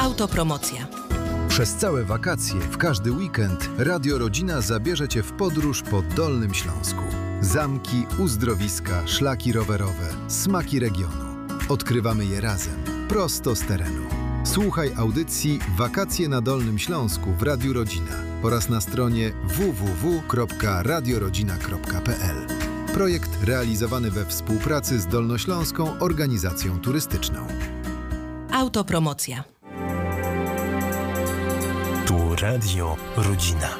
Autopromocja. Przez całe wakacje, w każdy weekend Radio Rodzina zabierze Cię w podróż po Dolnym Śląsku. Zamki, uzdrowiska, szlaki rowerowe, smaki regionu. Odkrywamy je razem, prosto z terenu. Słuchaj audycji Wakacje na Dolnym Śląsku w Radiu Rodzina oraz na stronie www.radiorodzina.pl. Projekt realizowany we współpracy z Dolnośląską Organizacją Turystyczną. Autopromocja. Tu Radio Rodzina.